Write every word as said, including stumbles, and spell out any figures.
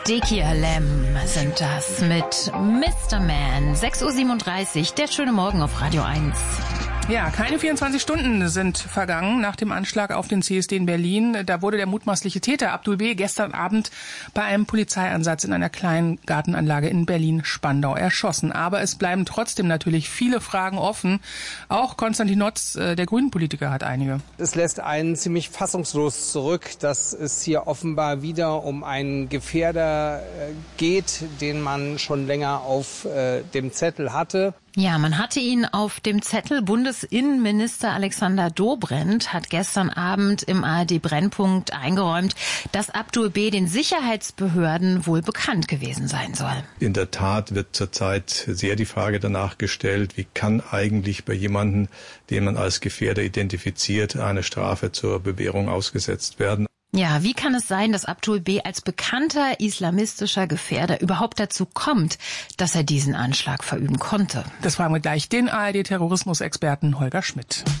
Dickie Lem sind das mit Mister Man. sechs Uhr siebenunddreißig, der schöne Morgen auf Radio eins. Ja, keine vierundzwanzig Stunden sind vergangen nach dem Anschlag auf den C S D in Berlin. Da wurde der mutmaßliche Täter Abdul B. gestern Abend bei einem Polizeieinsatz in einer kleinen Gartenanlage in Berlin-Spandau erschossen. Aber es bleiben trotzdem natürlich viele Fragen offen. Auch Konstantin Notz, der Grünen-Politiker, hat einige. Es lässt einen ziemlich fassungslos zurück, dass es hier offenbar wieder um einen Gefährder geht, den man schon länger auf äh, dem Zettel hatte. Ja, man hatte ihn auf dem Zettel. Bundesinnenminister Alexander Dobrindt hat gestern Abend im A R D-Brennpunkt eingeräumt, dass Abdul B. den Sicherheitsbehörden wohl bekannt gewesen sein soll. In der Tat wird zurzeit sehr die Frage danach gestellt, wie kann eigentlich bei jemandem, den man als Gefährder identifiziert, eine Strafe zur Bewährung ausgesetzt werden. Ja, wie kann es sein, dass Abdul B. als bekannter islamistischer Gefährder überhaupt dazu kommt, dass er diesen Anschlag verüben konnte? Das fragen wir gleich den A R D-Terrorismusexperten Holger Schmidt.